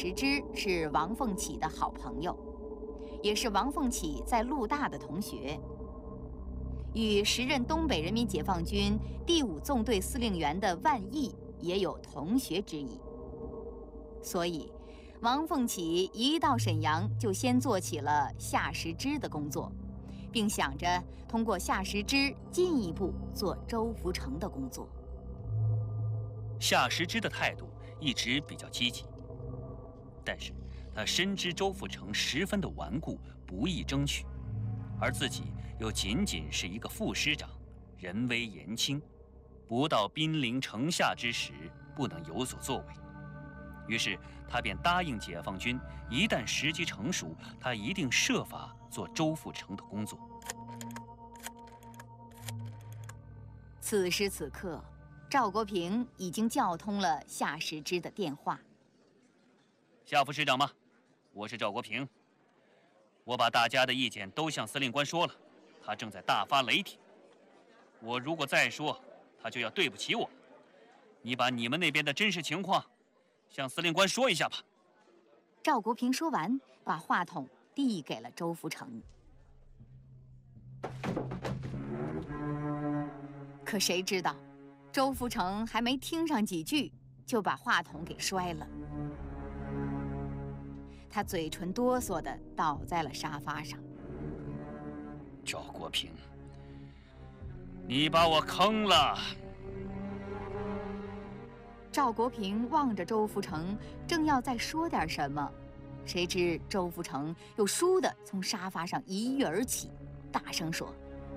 时之是王凤起的好朋友，也是王凤起在陆大的同学，与时任东北人民解放军第5纵队司令员的万毅也有同学之谊。所以，王凤起一到沈阳就先做起了夏时之的工作，并想着通过夏时之进一步做周福成的工作。 夏时之的态度一直比较积极，但是他深知周福成十分的顽固，不易争取，而自己又仅仅是一个副师长，人微言轻，不到兵临城下之时，不能有所作为。于是他便答应解放军，一旦时机成熟，他一定设法做周福成的工作。 此时此刻，赵国平已经叫通了夏时之的电话。 夏副师长吗？我是赵国平。我把大家的意见都向司令官说了，他正在大发雷霆。我如果再说，他就要对不起我。你把你们那边的真实情况向司令官说一下吧。 赵国平说完，把话筒递给了周福成。可谁知道，周福成还没听上几句，就把话筒给摔了。他嘴唇哆嗦地倒在了沙发上。 赵国平，你把我坑了！ 赵国平望着周福成，正要再说点什么，谁知周福成又倏地从沙发上一跃而起，大声说：“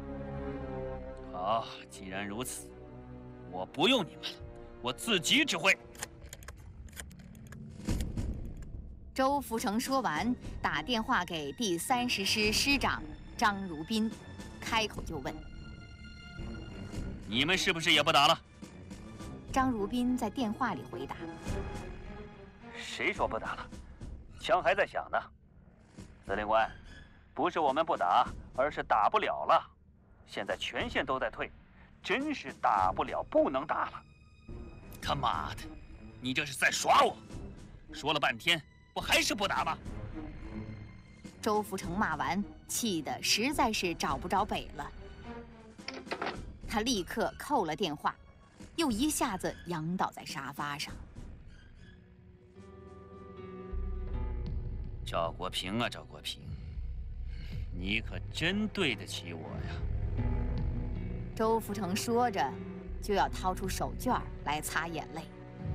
好，既然如此，我不用你们了，我自己指挥。” 周福成说完，打电话给第30师师长张如宾，开口就问：“ 你们是不是也不打了？” 张如宾在电话里回答：“ 谁说不打了？枪还在响呢。司令官，不是我们不打，而是打不了了。现在全线都在退，真是打不了，不能打了。他妈的，你这是在耍我！说了半天，不还是不打吗？” 周福成骂完，气得实在是找不着北了。他立刻扣了电话，又一下子仰倒在沙发上。 赵国平啊，赵国平，你可真对得起我呀！ 周福成说着，就要掏出手绢来擦眼泪。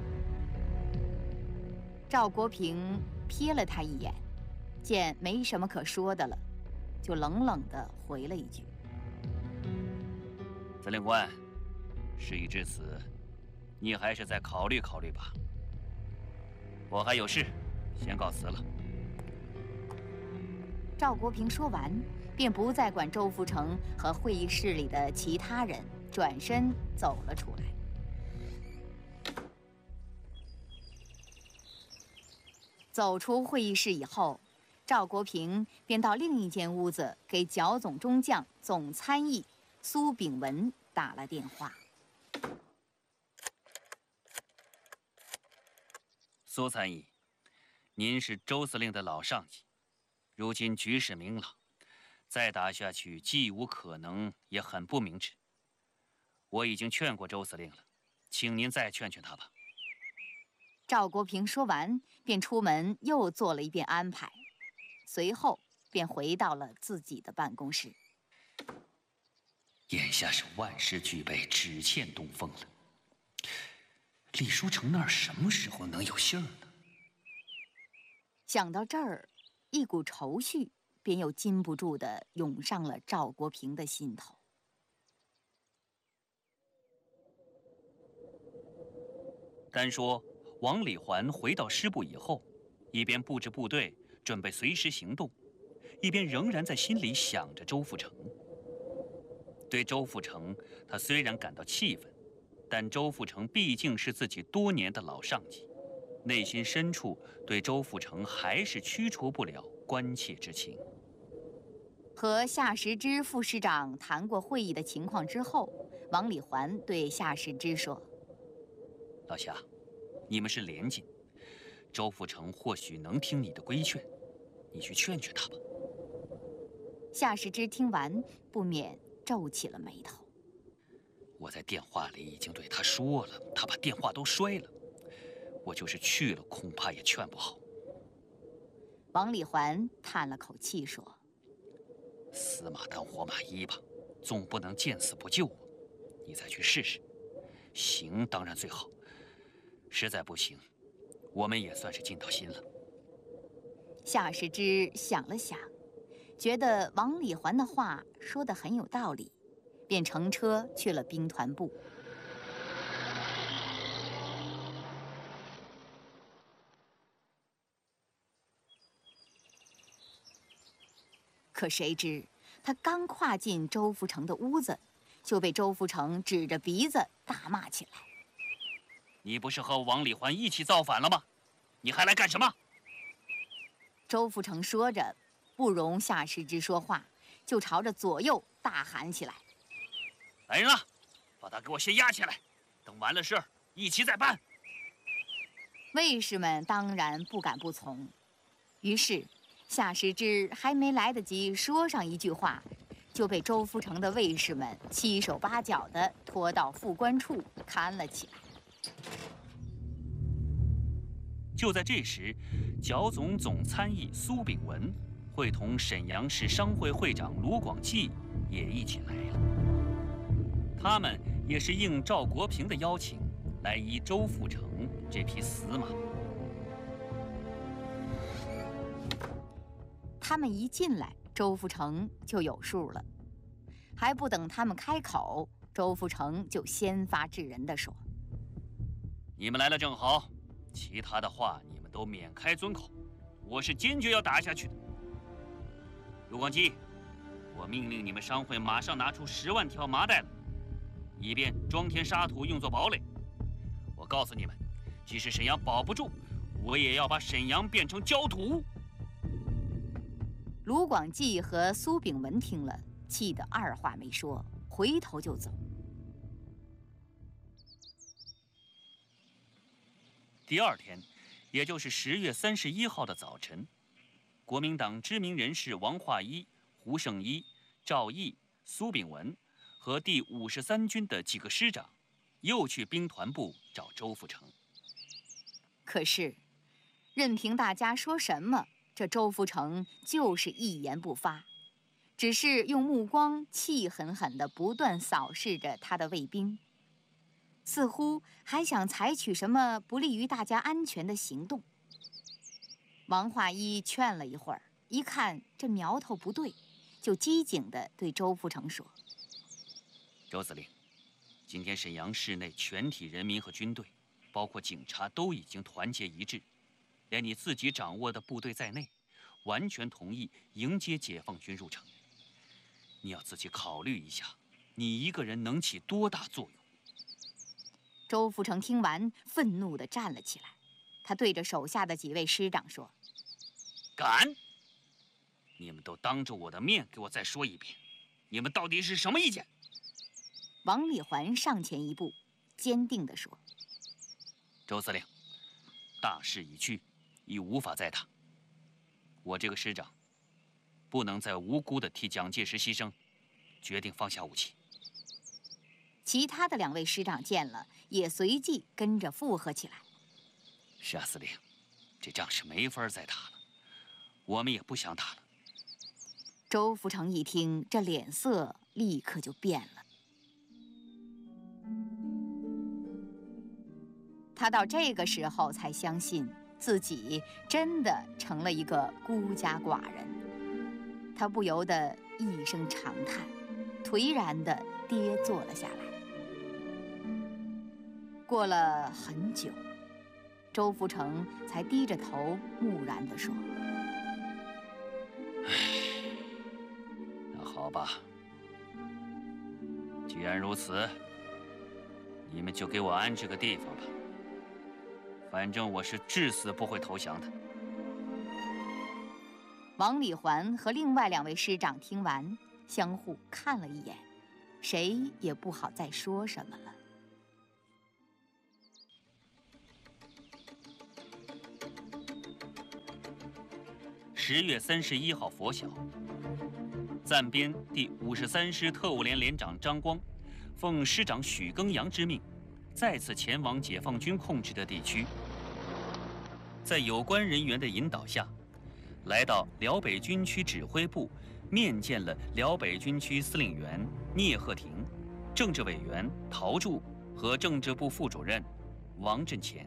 赵国平瞥了他一眼，见没什么可说的了，就冷冷地回了一句：“ 司令官，事已至此，你还是再考虑考虑吧。我还有事，先告辞了。” 赵国平说完，便不再管周福成和会议室里的其他人，转身走了出来。走出会议室以后，赵国平便到另一间屋子给剿总中将、总参议苏炳文打了电话。 苏参议，您是周司令的老上级，如今局势明朗，再打下去既无可能，也很不明智。我已经劝过周司令了，请您再劝劝他吧。 赵国平说完，便出门又做了一遍安排，随后便回到了自己的办公室。 眼下是万事俱备，只欠东风了。李书成那儿什么时候能有信儿呢？ 想到这儿，一股愁绪便又禁不住地涌上了赵国平的心头。 单说王礼环回到师部以后，一边布置部队准备随时行动，一边仍然在心里想着周福成。对周福成，他虽然感到气愤，但周福成毕竟是自己多年的老上级，内心深处对周福成还是驱除不了关切之情。 和夏时之副师长谈过会议的情况之后，王礼环对夏时之说：“ 老夏，你们是连襟， 周富成或许能听你的规劝，你去劝劝他吧。 夏世之听完，不免皱起了眉头。 我在电话里已经对他说了，他把电话都摔了。我就是去了，恐怕也劝不好。 王礼环叹了口气说：“ 死马当活马医吧，总不能见死不救啊！你再去试试，行当然最好，实在不行，我们也算是尽到心了。” 夏世之想了想，觉得王礼环的话说得很有道理，便乘车去了兵团部。可谁知，他刚跨进周福成的屋子，就被周福成指着鼻子大骂起来：“ 你不是和王礼环一起造反了吗？你还来干什么？” 周福成说着，不容夏世之说话，就朝着左右大喊起来：“ 来人啊，把他给我先押起来，等完了事儿一起再办。” 卫士们当然不敢不从，于是夏世之还没来得及说上一句话，就被周福成的卫士们七手八脚地拖到副官处看了起来。 就在这时，剿总总参议苏秉文会同沈阳市商会会长卢广济也一起来了。他们也是应赵国平的邀请，来依周富成这匹死马。 他们一进来，周福成就有数了，还不等他们开口，周福成就先发制人地说：“ 你们来了正好，其他的话你们都免开尊口，我是坚决要打下去的。卢广济，我命令你们商会马上拿出10万条麻袋来，以便装填沙土用作堡垒。我告诉你们，即使沈阳保不住，我也要把沈阳变成焦土。” 卢广济和苏秉文听了，气得二话没说，回头就走。 第二天，也就是10月31号的早晨，国民党知名人士王化一、胡胜一、赵毅、苏秉文和第53军的几个师长，又去兵团部找周富成。 可是，任凭大家说什么，这周福成就是一言不发，只是用目光气狠狠地不断扫视着他的卫兵，似乎还想采取什么不利于大家安全的行动。王化一劝了一会儿，一看这苗头不对，就机警地对周福成说：“ 周司令，今天沈阳市内全体人民和军队，包括警察，都已经团结一致，连你自己掌握的部队在内，完全同意迎接解放军入城。你要自己考虑一下，你一个人能起多大作用？” 周福成听完，愤怒地站了起来，他对着手下的几位师长说：“ 敢！你们都当着我的面给我再说一遍，你们到底是什么意见？” 王礼环上前一步，坚定地说：“ 周司令，大势已去，已无法再打。我这个师长，不能再无辜地替蒋介石牺牲，决定放下武器。” 其他的2位师长见了，也随即跟着附和起来：“ 是啊，司令，这仗是没法再打了，我们也不想打了。” 周福成一听，这脸色立刻就变了。他到这个时候才相信自己真的成了一个孤家寡人，他不由得一声长叹，颓然地跌坐了下来。过了很久，周福成才低着头木然地说：“ 那好吧，既然如此，你们就给我安置个地方吧。反正我是至死不会投降的。” 王礼环和另外2位师长听完，相互看了一眼，谁也不好再说什么了。 10月31号拂晓，暂编第53师特务连连长张光，奉师长许耕阳之命，再次前往解放军控制的地区，在有关人员的引导下，来到辽北军区指挥部，面见了辽北军区司令员聂鹤亭、政治委员陶铸和政治部副主任王振前。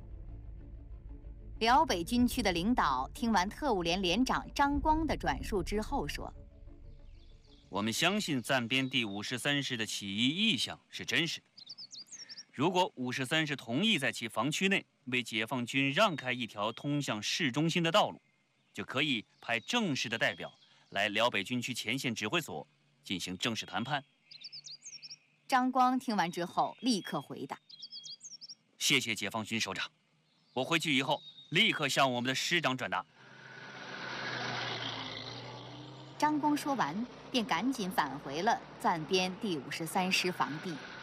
辽北军区的领导听完特务连连长张光的转述之后说：“ 我们相信暂编第53师的起义意向是真实的。如果53师同意在其防区内为解放军让开一条通向市中心的道路，就可以派正式的代表来辽北军区前线指挥所进行正式谈判。” 张光听完之后立刻回答：“ 谢谢解放军首长，我回去以后立刻向我们的师长转达。” 张光说完，便赶紧返回了暂编第53师防地。